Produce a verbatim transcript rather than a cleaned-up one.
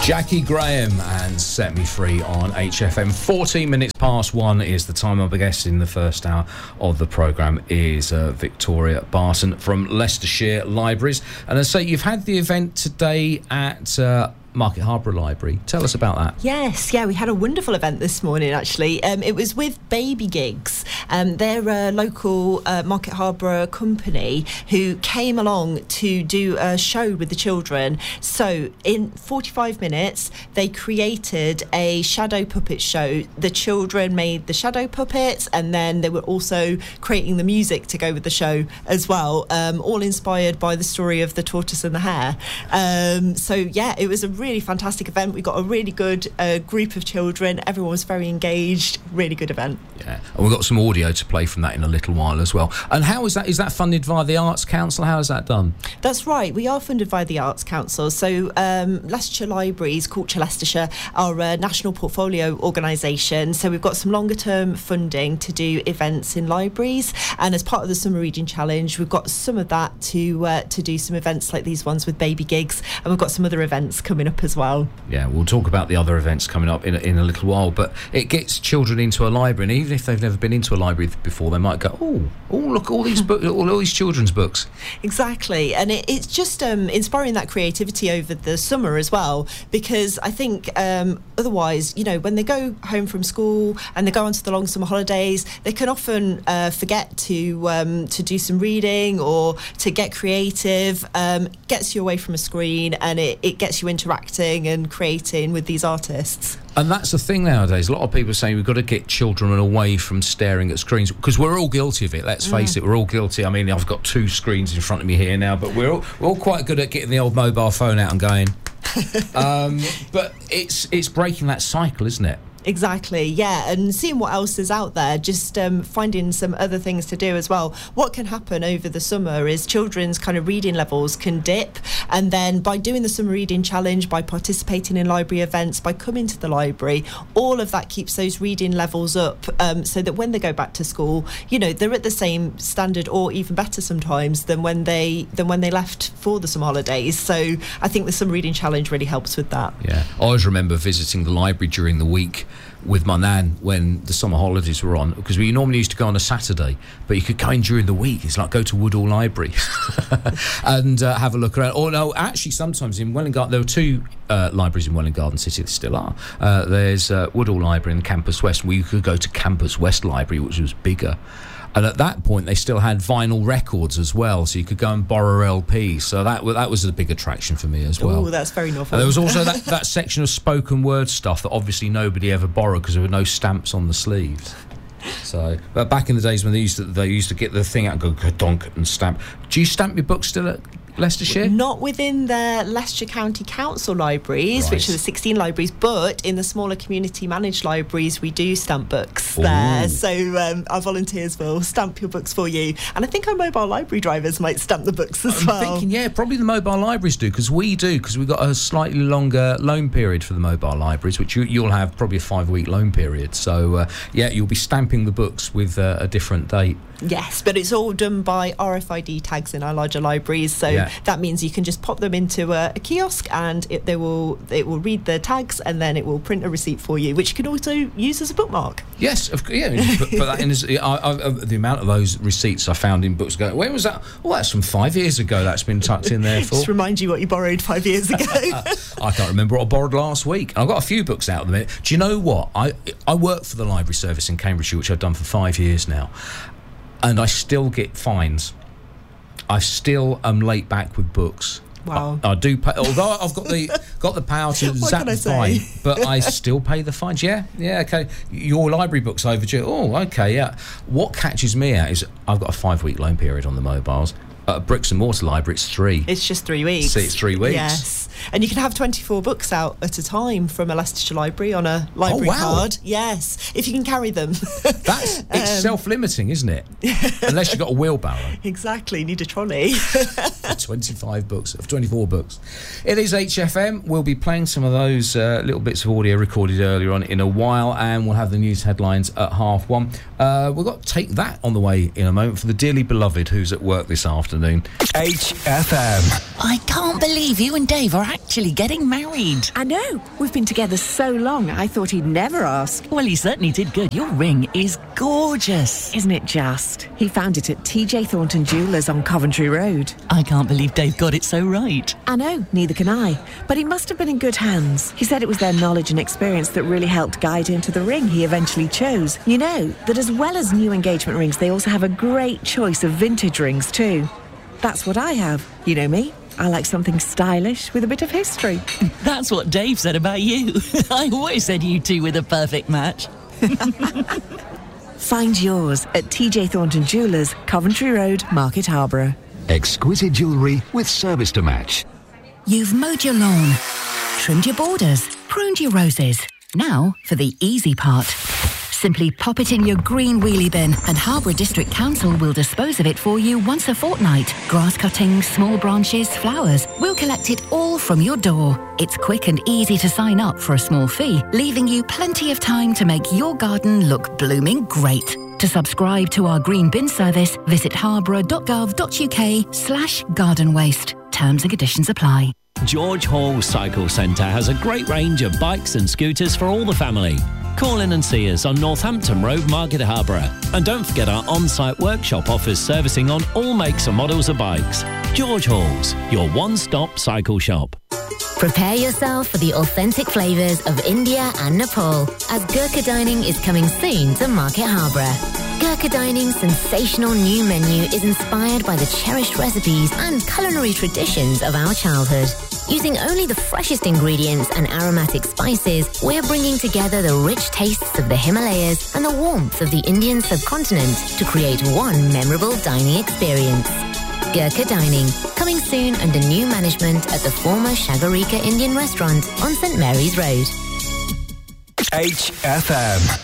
Jackie Graham and Set Me Free on H F M. fourteen minutes past one is the time. I'll be guessing the first hour of the programme is uh, Victoria Barton from Leicestershire Libraries. And as I say, you've had the event today at uh, Market Harborough Library. Tell us about that. Yes, yeah, we had a wonderful event this morning, actually. Um, it was with Baby Gigs. Um, they're a local uh, Market Harborough company who came along to do a show with the children. So in forty-five minutes, they created a shadow puppet show. The children made the shadow puppets, and then they were also creating the music to go with the show as well, um, all inspired by the story of the tortoise and the hare. Um, so, yeah, it was a really really fantastic event. We got a really good uh, group of children. Everyone was very engaged. Really good event. Yeah, and we've got some audio to play from that in a little while as well. And how is that? Is that funded via the Arts Council? How is that done? That's right. We are funded by the Arts Council. So um, Leicestershire Libraries, Culture Leicestershire, are a national portfolio organisation. So we've got some longer term funding to do events in libraries. And as part of the Summer Reading Challenge, we've got some of that to uh, to do some events like these ones with Baby Gigs. And we've got some other events coming up as well. Yeah, we'll talk about the other events coming up in a, in a little while, but it gets children into a library, and even if they've never been into a library before, they might go, oh, oh, look, all these books, all, all these children's books. Exactly, and it, it's just um, inspiring that creativity over the summer as well, because I think um, otherwise, you know, when they go home from school and they go onto the long summer holidays, they can often uh, forget to um, to do some reading or to get creative. Um, gets you away from a screen, and it, it gets you interacting and creating with these artists. And that's the thing nowadays. A lot of people are saying we've got to get children away from staring at screens, because we're all guilty of it. Let's face mm. it, we're all guilty. I mean, I've got two screens in front of me here now, but we're all, we're all quite good at getting the old mobile phone out and going. um, but it's it's breaking that cycle, isn't it? Exactly, yeah, and seeing what else is out there, just um, finding some other things to do as well. What can happen over the summer is children's kind of reading levels can dip, and then by doing the Summer Reading Challenge, by participating in library events, by coming to the library, all of that keeps those reading levels up, um, so that when they go back to school, you know, they're at the same standard or even better sometimes than when they than when they left for the summer holidays. So I think the Summer Reading Challenge really helps with that. Yeah, I always remember visiting the library during the week with my nan when the summer holidays were on, because we normally used to go on a Saturday, but you could go in during the week. It's like go to Woodall Library and uh, have a look around. Or no, actually sometimes in Welwyn Garden, there were two uh, libraries in Welwyn Garden City, there still are. Uh, there's uh, Woodall Library and Campus West, where you could go to Campus West Library, which was bigger. And at that point, they still had vinyl records as well, so you could go and borrow L Ps. So that that was a big attraction for me as well. Oh, that's very novel. And there was also that, that section of spoken word stuff that obviously nobody ever borrowed because there were no stamps on the sleeves. So, but back in the days when they used to they used to get the thing out and go donk and stamp. Do you stamp your books still at Leicestershire? Not within the Leicestershire County Council libraries, right, which are the sixteen libraries, but in the smaller community managed libraries we do stamp books. Ooh. There. So um, our volunteers will stamp your books for you. And I think our mobile library drivers might stamp the books as I'm well. I'm thinking, yeah, probably the mobile libraries do, because we do, because we've got a slightly longer loan period for the mobile libraries, which you, you'll have probably a five-week loan period. So, uh, yeah, you'll be stamping the books with uh, a different date. Yes, but it's all done by R F I D tags in our larger libraries, so yeah. That means you can just pop them into a, a kiosk, and it, they will it will read the tags, and then it will print a receipt for you, which you can also use as a bookmark. Yes, of, yeah. put, put that in as, I, I, the amount of those receipts I found in books. Go, when was that? Oh, that's from five years ago. That's been tucked in there for. Just remind you what you borrowed five years ago. I can't remember what I borrowed last week. I've got a few books out at the minute. Do you know what? I I work for the library service in Cambridgeshire, which I've done for five years now. And I still get fines. I still am late back with books. Wow. I, I do pay, although I've got the got the power to zap the fine, but I still pay the fines. Yeah, yeah, okay. Your library book's overdue. Oh, okay, yeah. What catches me out is I've got a five-week loan period on the mobiles. At a bricks and mortar library, it's three. It's just three weeks. See, it's three weeks. Yes. And you can have twenty-four books out at a time from a Leicestershire library on a library oh, wow. card. Yes, if you can carry them. That's it's um, self-limiting, isn't it? Unless you've got a wheelbarrow. Exactly, you need a trolley. twenty-five books, of twenty-four books. It is H F M. We'll be playing some of those uh, little bits of audio recorded earlier on in a while, and we'll have the news headlines at half one. Uh, we've got to take that on the way in a moment for the dearly beloved who's at work this afternoon. H F M. I can't believe you and Dave are actually getting married. I know. We've been together so long, I thought he'd never ask. Well, he certainly did good. Your ring is gorgeous. Isn't it just? He found it at T J Thornton Jewellers on Coventry Road. I can't believe Dave got it so right. I know, neither can I. But he must have been in good hands. He said it was their knowledge and experience that really helped guide him to the ring he eventually chose. You know, that as well as new engagement rings, they also have a great choice of vintage rings too. That's what I have. You know me. I like something stylish with a bit of history. That's what Dave said about you. I always said you two were the perfect match. Find yours at T J Thornton Jewellers, Coventry Road, Market Harborough. Exquisite jewellery with service to match. You've mowed your lawn, trimmed your borders, pruned your roses. Now for the easy part. Simply pop it in your green wheelie bin and Harborough District Council will dispose of it for you once a fortnight. Grass cuttings, small branches, flowers. We'll collect it all from your door. It's quick and easy to sign up for a small fee, leaving you plenty of time to make your garden look blooming great. To subscribe to our green bin service, visit harborough.gov.uk slash garden waste. Terms and conditions apply. George Hall Cycle Centre has a great range of bikes and scooters for all the family. Call in and see us on Northampton Road, Market Harborough. And don't forget our on-site workshop offers servicing on all makes and models of bikes. George Hall's, your one-stop cycle shop. Prepare yourself for the authentic flavours of India and Nepal, as Gurkha Dining is coming soon to Market Harborough. Gurkha Dining's sensational new menu is inspired by the cherished recipes and culinary traditions of our childhood. Using only the freshest ingredients and aromatic spices, we're bringing together the rich tastes of the Himalayas and the warmth of the Indian subcontinent to create one memorable dining experience. Gurkha Dining, coming soon under new management at the former Shagarika Indian restaurant on St Mary's Road. H F M.